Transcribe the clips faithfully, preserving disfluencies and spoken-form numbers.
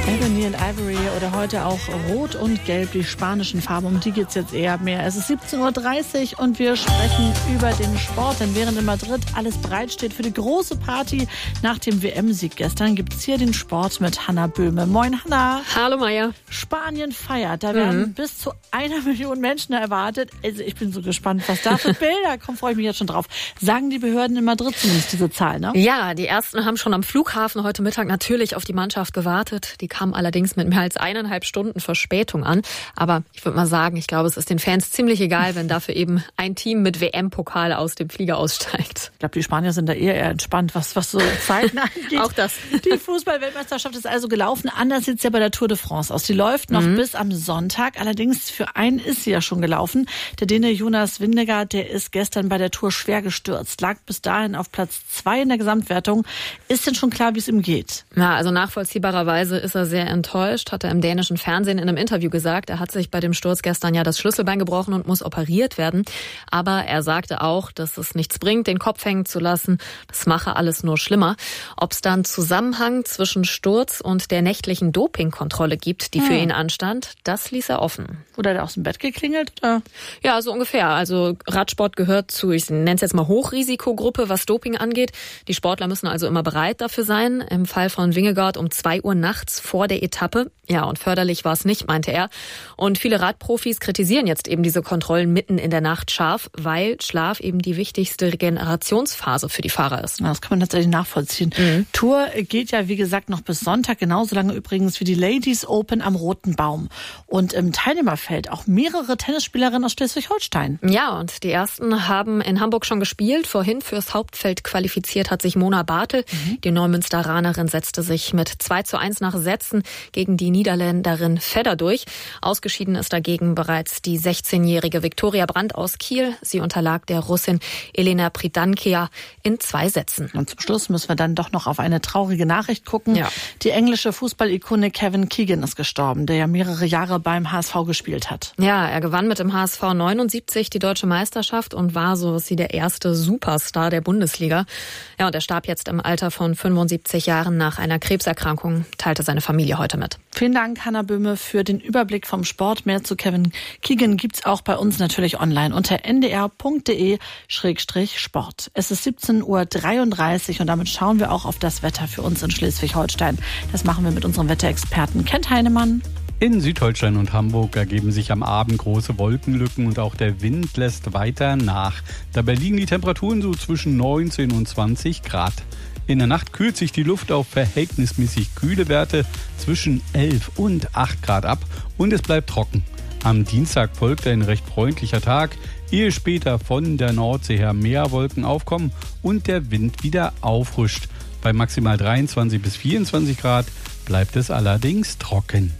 Ebony and Ivory oder heute auch Rot und Gelb, die spanischen Farben, um die geht es jetzt eher mehr. Es ist siebzehn Uhr dreißig und wir sprechen über den Sport, denn während in Madrid alles bereitsteht für die große Party nach dem W M-Sieg gestern, gibt es hier den Sport mit Hanna Böhme. Moin Hanna. Hallo Maja. Spanien feiert, da werden mhm. bis zu einer Million Menschen erwartet. Also ich bin so gespannt, was da für Bilder kommen, freue ich mich jetzt schon drauf. Sagen die Behörden in Madrid zumindest diese Zahl, ne? Ja, die Ersten haben schon am Flughafen heute Mittag natürlich auf die Mannschaft gewartet. Die kam allerdings mit mehr als eineinhalb Stunden Verspätung an. Aber ich würde mal sagen, ich glaube, es ist den Fans ziemlich egal, wenn dafür eben ein Team mit W M-Pokal aus dem Flieger aussteigt. Ich glaube, die Spanier sind da eher, eher entspannt, was, was so Zeiten angeht. Auch das. Die Fußball-Weltmeisterschaft ist also gelaufen. Anders sieht es ja bei der Tour de France aus. Die läuft noch mhm. bis am Sonntag. Allerdings für einen ist sie ja schon gelaufen. Der Däne Jonas Vingegaard, der ist gestern bei der Tour schwer gestürzt. Lag bis dahin auf Platz zwei in der Gesamtwertung. Ist denn schon klar, wie es ihm geht? Ja, also nachvollziehbarerweise ist er sehr enttäuscht, hat er im dänischen Fernsehen in einem Interview gesagt. Er hat sich bei dem Sturz gestern ja das Schlüsselbein gebrochen und muss operiert werden. Aber er sagte auch, dass es nichts bringt, den Kopf hängen zu lassen. Das mache alles nur schlimmer. Ob es dann Zusammenhang zwischen Sturz und der nächtlichen Dopingkontrolle gibt, die hm. für ihn anstand, das ließ er offen. Oder hat er aus dem Bett geklingelt? Oder? Ja, so ungefähr. Also Radsport gehört zu, ich nenne es jetzt mal Hochrisikogruppe, was Doping angeht. Die Sportler müssen also immer bereit dafür sein. Im Fall von Vingegaard um zwei Uhr nachts vor der Etappe. Ja, und förderlich war es nicht, meinte er. Und viele Radprofis kritisieren jetzt eben diese Kontrollen mitten in der Nacht scharf, weil Schlaf eben die wichtigste Regenerationsphase für die Fahrer ist. Das kann man tatsächlich nachvollziehen. Mhm. Tour geht ja, wie gesagt, noch bis Sonntag, genauso lange übrigens wie die Ladies Open am Roten Baum. Und im Teilnehmerfeld auch mehrere Tennisspielerinnen aus Schleswig-Holstein. Ja, und die ersten haben in Hamburg schon gespielt. Vorhin fürs Hauptfeld qualifiziert hat sich Mona Bartel. Mhm. Die Neumünsteranerin setzte sich mit zwei zu eins nach Sätzen gegen die Niederländerin Fedder durch. Ausgeschieden ist dagegen bereits die sechzehnjährige Viktoria Brandt aus Kiel. Sie unterlag der Russin Elena Pridankea in zwei Sätzen. Und zum Schluss müssen wir dann doch noch auf eine traurige Nachricht gucken. Ja. Die englische Fußballikone Kevin Keegan ist gestorben, der ja mehrere Jahre beim H S V gespielt hat. Ja, er gewann mit dem H S V neunundsiebzig die deutsche Meisterschaft und war so wie der erste Superstar der Bundesliga. Ja, und er starb jetzt im Alter von fünfundsiebzig Jahren nach einer Krebserkrankung, teilte seine Familie heute mit. Vielen Dank, Hanna Böhme, für den Überblick vom Sport. Mehr zu Kevin Keegan gibt's auch bei uns natürlich online unter n d r punkt d e Schrägstrich Sport. Es ist siebzehn Uhr dreiunddreißig und damit schauen wir auch auf das Wetter für uns in Schleswig-Holstein. Das machen wir mit unserem Wetterexperten Kent Heinemann. In Südholstein und Hamburg ergeben sich am Abend große Wolkenlücken und auch der Wind lässt weiter nach. Dabei liegen die Temperaturen so zwischen neunzehn und zwanzig Grad. In der Nacht kühlt sich die Luft auf verhältnismäßig kühle Werte zwischen elf und acht Grad ab und es bleibt trocken. Am Dienstag folgt ein recht freundlicher Tag, ehe später von der Nordsee her mehr Wolken aufkommen und der Wind wieder auffrischt. Bei maximal dreiundzwanzig bis vierundzwanzig Grad bleibt es allerdings trocken.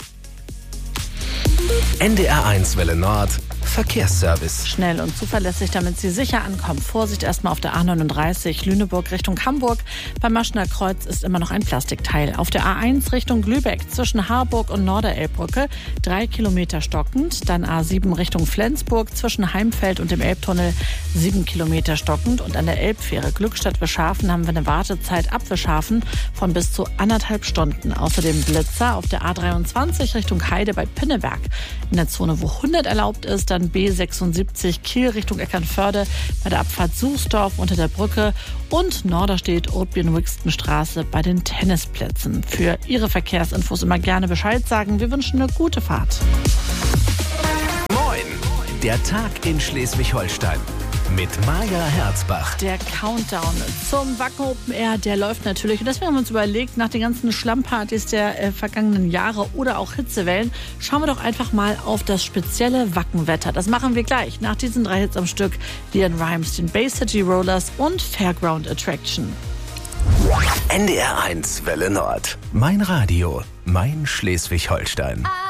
N D R eins Welle Nord Verkehrsservice. Schnell und zuverlässig, damit Sie sicher ankommen. Vorsicht erstmal auf der A neununddreißig Lüneburg Richtung Hamburg. Beim Maschener Kreuz ist immer noch ein Plastikteil. Auf der A eins Richtung Lübeck zwischen Harburg und Norderelbbrücke drei Kilometer stockend. Dann A sieben Richtung Flensburg zwischen Heimfeld und dem Elbtunnel sieben Kilometer stockend. Und an der Elbfähre Glückstadt-Wischhafen haben wir eine Wartezeit ab Wischhafen von bis zu anderthalb Stunden. Außerdem Blitzer auf der A dreiundzwanzig Richtung Heide bei Pinneberg. In der Zone, wo hundert erlaubt ist, dann B sechsundsiebzig Kiel Richtung Eckernförde bei der Abfahrt Sußdorf unter der Brücke und Norderstedt Othbien-Wixten-Straße bei den Tennisplätzen. Für Ihre Verkehrsinfos immer gerne Bescheid sagen. Wir wünschen eine gute Fahrt. Moin, der Tag in Schleswig-Holstein. Mit Maja Herzbach. Der Countdown zum Wacken Open Air, der läuft natürlich. Und deswegen haben wir uns überlegt, nach den ganzen Schlammpartys der äh, vergangenen Jahre oder auch Hitzewellen, schauen wir doch einfach mal auf das spezielle Wackenwetter. Das machen wir gleich nach diesen drei Hits am Stück. Leon Rimes, den Bay City Rollers und Fairground Attraction. N D R eins Welle Nord. Mein Radio, mein Schleswig-Holstein.